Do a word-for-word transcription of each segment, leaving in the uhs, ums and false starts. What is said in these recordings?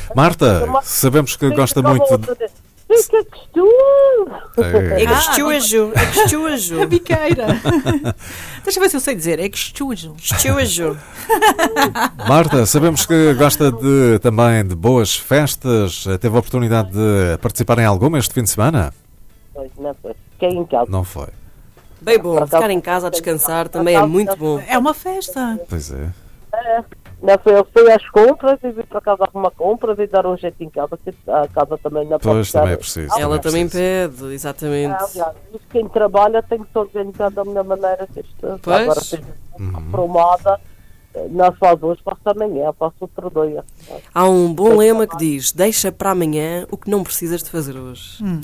Marta, sabemos que gosta muito de... Fica gostoso! É gostoso, é gostoso. A biqueira. Deixa eu ver se eu sei dizer. É gostoso. Gostoso. Marta, sabemos que gosta de, também de boas festas. Teve a oportunidade de participar em alguma este fim de semana? Pois, não foi. Fiquei em casa. Não foi. Bem bom, ficar em casa a descansar também é muito bom. É uma festa. Pois é. É. Não foi, eu fui às compras e vim para casa arrumar compras e dar um jeito em casa, que a casa também não pode Pois, estar. também é preciso. Ela é também preciso. pede, exatamente. É, aliás, quem trabalha tem que se organizar da minha maneira. Que isto, Pois. agora seja Uhum. aprumada, não se faz hoje, faço amanhã, faço outro dia. Há um bom lema que diz: deixa para amanhã o que não precisas de fazer hoje. Hum.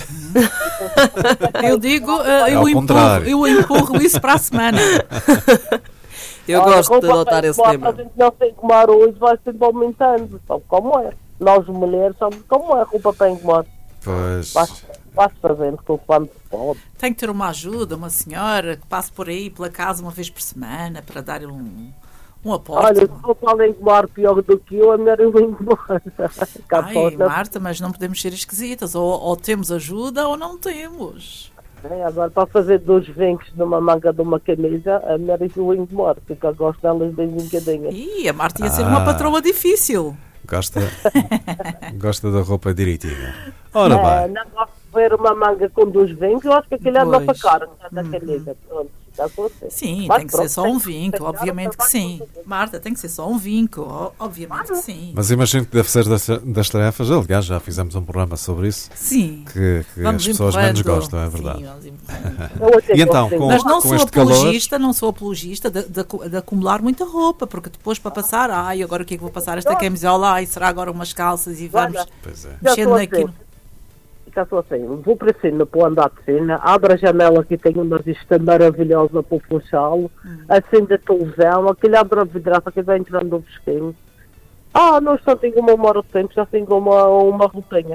Eu digo, uh, ao eu, empurro, contrário. eu empurro isso para a semana. Eu Olha, gosto de como adotar vai- esse como tema. A gente não tem que comer hoje, vai sempre aumentando. Sabe como é? Nós mulheres somos como é, roupa para engomar. Pois. Vai-se fazendo conforme se pode. Tem que ter uma ajuda, uma senhora que passe por aí pela casa uma vez por semana para dar um, um aporte. Olha, se eu falo engomar pior do que eu, é melhor eu engomar. Ai, Marta, mas não podemos ser esquisitas. Ou, ou temos ajuda ou não temos. É, agora, para fazer dois vincos numa manga de uma camisa, é melhor eu engomar, porque eu gosto delas bem vincadinhas. Ih, a Marta ia ser Ah. uma patroa difícil. Gosta, gosta da roupa direitinha. Ora É, bem. não gosto de ver uma manga com dois vincos, eu acho que aquilo é Pois. para cara, não é da camisa. Pronto, já estou assim. Sim, Mas tem que ser pronto, só tem um que vinco, respeitar obviamente o que sim. trabalho. Marta, tem que ser só um vinco, o- obviamente que sim. Mas imagino que deve ser das, das tarefas. Aliás, já fizemos um programa sobre isso. Sim. Que, que as pessoas menos gostam, é verdade. Sim, vamos empurrando. Eu até E então, gosto de com- Mas não com sou este calor- apologista, não sou apologista de, de acu- de acumular muita roupa, porque depois para passar, ai, agora o que é que vou passar esta camisola, ai, será agora umas calças e vamos Olha, Pois é. Já mexendo estou naquilo. assim. Já estou assim, vou para cima para o andar de cima, abro a janela que tem uma vista maravilhosa para o Funchal, acendo a televisão, aquele abre a vidraça que vai entrando no fresquinho. Ah, não só tenho uma hora de tempo, já tenho uma, uma roupinha.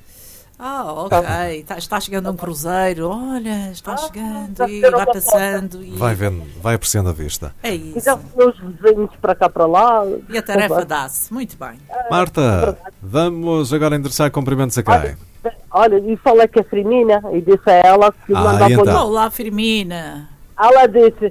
Ah, ok, tá, está chegando um cruzeiro, olha, está chegando já e fizeram vai uma passando e Vai vendo, vai apreciando a vista. é E isso. já os meus vizinhos para cá para lá. E a tarefa dá-se, muito bem. Marta, vamos agora endereçar cumprimentos a quem? Olha, olha, e falei com a Firmina e disse a ela que Ah, mandava e então? olhar. Olá, Firmina. Ela disse,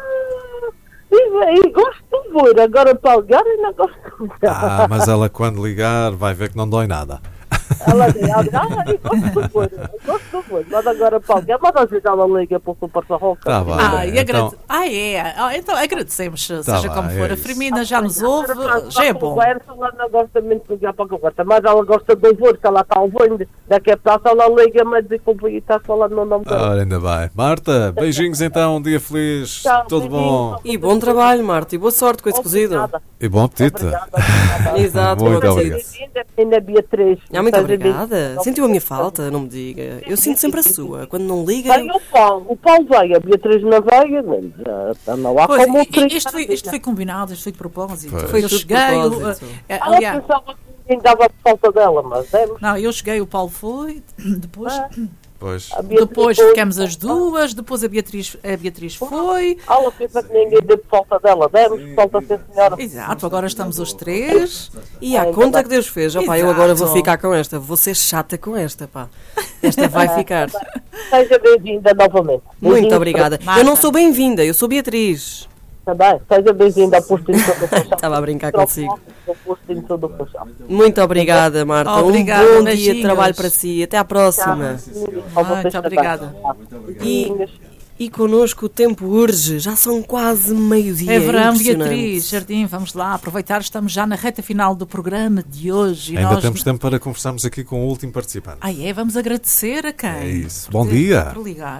ah, e, e gosto de ver, agora para ligar e não gosto de ver. Ah, mas ela quando ligar vai ver que não dói nada. Ela diz, ela diz, ah, eu gosto de ver, eu gosto de ver, mas agora para ligar, mas às vezes ela liga para o Super Sarroca. Tá bem. Ah, e então- agrade... ah, é. Ah, então agradecemos, Tá seja bem, como for. é A isso. Firmina já nos ouve, já é bom. Conversa, ela não gosta muito de ligar para a conversa, mas ela gosta de ouvir, se ela está ouvindo, daqui a pouco ela liga-me a dizer que o está falando no nome dela. Ora, ainda bem. Marta, beijinhos então, um dia feliz, Tchau, tudo bom. beijinhos. E bom trabalho, Marta, e boa sorte com esse cozido. Obrigada. E bom apetite. Obrigada, obrigada. Exato, Muito bom obrigado. apetite. Bem-vinda, menina Beatriz. Ah, muito Seja obrigada. bem-vinda. Sentiu a minha falta? Não me diga. Eu sinto sempre a sua. Quando não liga. Veio o Paulo, o Paulo veio, a Beatriz não veio, mas já está na lá Pois, como o i- i- isto, foi, isto foi combinado, isto foi de propósito. Pois. Foi Eu tudo de cheguei, o- propósito. eh, Ela aliás, pensava que ninguém dava por falta dela, mas é. não, eu cheguei, o Paulo foi, depois, Ah, Pois. a Beatriz depois foi. ficamos as duas, depois a Beatriz, a Beatriz foi. Ela pensa que ninguém deu por falta dela, demos por falta sim, senhora. Exato, agora estamos os três. E à Ainda conta bem. que Deus fez. Opá, eu Exato. agora vou ficar com esta. Vou ser chata com esta, pá. Esta vai ficar. Seja bem-vinda novamente. Muito Beijinhos obrigada. Marta. Eu não sou bem-vinda, eu sou Beatriz. para- Também, seja bem-vinda ao postinho do Funchal. Estava a brincar consigo. Ao postinho do Funchal. Muito obrigada, Marta. Obrigada, um bom dia de beijinhos. trabalho para si. Até à próxima. Ao vocês Muito também. obrigada. Beijinhos. E connosco o tempo urge. Já são quase meio-dia. É verão, Impressionante. Beatriz, Jardim, vamos lá aproveitar, estamos já na reta final do programa de hoje. E Ainda nós... temos tempo para conversarmos aqui com o último participante. Ah, é? Vamos agradecer a quem? É isso. Por Bom ter- dia. Por ligar.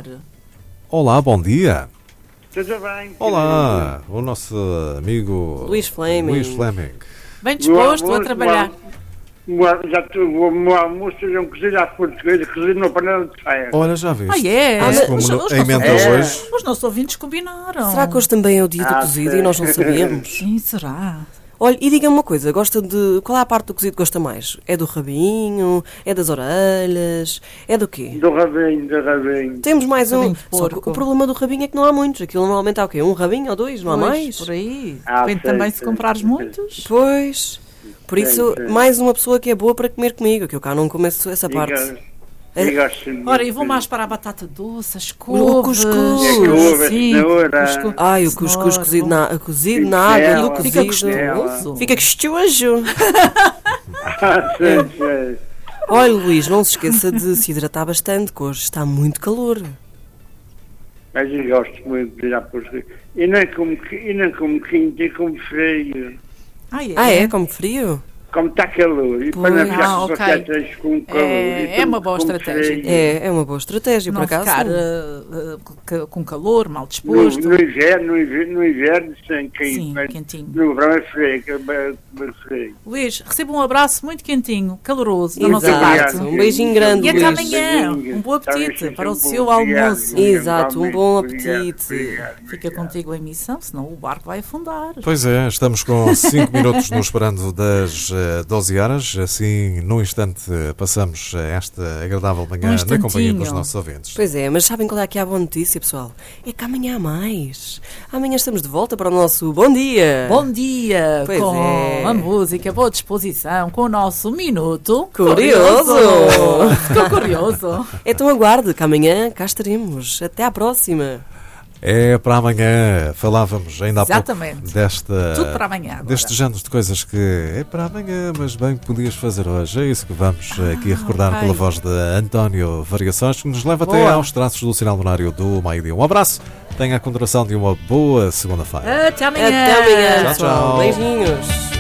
Olá, bom dia. Tudo bem? Olá, o nosso amigo Luís Fleming. Luís Fleming. Bem disposto Boa- a trabalhar. boa- Já tive o meu almoço e um cozido à portuguesa, cozido na panela de ferro. Olha, já viste? Ah, é? Ah, Mas Os- como os no- nossos a emenda ouvintes- hoje... Os nossos ouvintes combinaram. Será que hoje também é o dia do Ah, cozido sim. e nós não sabemos? Sim, será? Olha, e diga-me uma coisa, gosta de... Qual é a parte do cozido que gosta mais? É do rabinho? É das orelhas? É do quê? Do rabinho, do rabinho. Temos mais um... Rabinho de Só que porco. o problema do rabinho é que não há muitos. Aquilo normalmente há o quê? Um rabinho ou dois? Não há Pois, mais? Por aí. Ah, Depende sei, também se sei, comprares sei. muitos. Pois... Por isso, Sim, sim. mais uma pessoa que é boa para comer comigo, que eu cá não começo essa E parte. gosto- e gosto muito. Ora, e vou mais para a batata doce, as O couves. cuscuz. É couve, Sim, cenoura. cuscuz. Ai, o cuscuz Cenoura, cozido bom. na, cozido na água do Fica cozido. gostoso. Fica gostoso. Ah, sim, sim. Olha, Luís, não se esqueça de se hidratar bastante, que hoje está muito calor. Mas eu gosto muito de ir à porcaria. E não como, e não como quente, e como frio. Ah, é? Ah, é? Como frio? Como está calor. E para não Pois. ficar Ah, com ok. batatas com calor. É- e é como- uma boa como estratégia. frio. É, é uma boa estratégia, por Não acaso. ficar uh, uh, ca- com calor, mal No, disposto. no inverno, no inverno, no inverno sem quente. Sim, mas quentinho. No verão é frio, que é bem- bem frio. Luís, receba um abraço muito quentinho, caloroso, da nossa Exato. parte. Um beijinho grande, E até Luís. amanhã. Um bom apetite para o seu almoço. Exato, um bom apetite. Fica contigo a emissão, senão o barco vai afundar. Pois é, estamos com cinco minutos nos esperando das eh, doze horas. Assim, num instante, eh, passamos a esta agradável manhã Um na companhia instantinho. dos nossos ouvintes. Pois é, mas sabem qual é que é a boa notícia, pessoal? É que amanhã há mais. Amanhã estamos de volta para o nosso Bom Dia. Bom dia, Pois com é. a música, boa disposição, com o nosso Minuto Curioso. Ficou curioso. Então aguarde, que amanhã cá estaremos. Até à próxima. É para amanhã. Falávamos ainda há Exatamente. pouco desta, Tudo para amanhã agora. deste género de coisas que é para amanhã, mas bem que podias fazer hoje. É isso que vamos aqui recordar ok. pela voz de António Variações, que nos leva até Boa. aos traços do sinal horário do meio-dia. Um abraço, tenha a continuação de uma boa segunda-feira. Até amanhã. Até amanhã, Tchau, pessoal. tchau. Beijinhos.